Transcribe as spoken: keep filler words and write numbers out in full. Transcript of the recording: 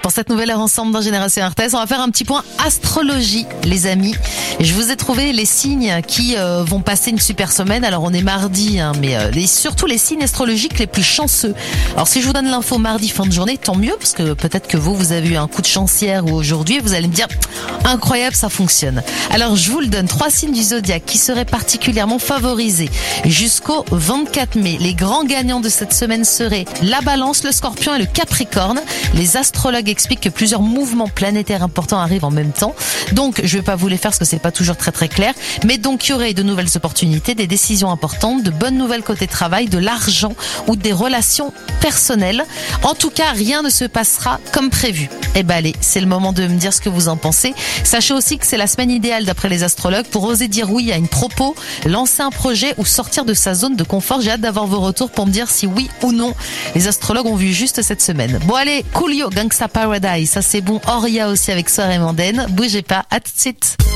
Pour cette nouvelle heure ensemble dans Génération R T S, on va faire un petit point astrologie, les amis. Je vous ai trouvé les signes qui euh, vont passer une super semaine. Alors on est mardi, hein, mais euh, les, surtout les signes astrologiques les plus chanceux. Alors si je vous donne l'info mardi fin de journée, tant mieux, parce que peut-être que vous, vous avez eu un coup de chance hier ou aujourd'hui, vous allez me dire incroyable, ça fonctionne. Alors je vous le donne, trois signes du zodiaque qui seraient particulièrement favorisés jusqu'au vingt-quatre mai. Les grands gagnants de cette semaine seraient la Balance, le Scorpion et le Capricorne. Les astrologues expliquent que plusieurs mouvements planétaires importants arrivent en même temps. Donc, je vais pas vous les faire parce que c'est pas toujours très très clair. Mais donc, il y aurait de nouvelles opportunités, des décisions importantes, de bonnes nouvelles côté travail, de l'argent ou des relations personnelles. En tout cas, rien ne se passera comme prévu. Eh ben allez, c'est le moment de me dire ce que vous en pensez. Sachez aussi que c'est la semaine idéale d'après les astrologues pour oser dire oui à une propos, lancer un projet ou sortir de sa zone de confort. J'ai hâte d'avoir vos retours pour me dire si oui ou non les astrologues ont vu juste cette semaine. Bon allez, Coolio, Gangsta Paradise, ça c'est bon. Oria aussi avec Soirée Mondaine. Bougez pas, à tout de suite.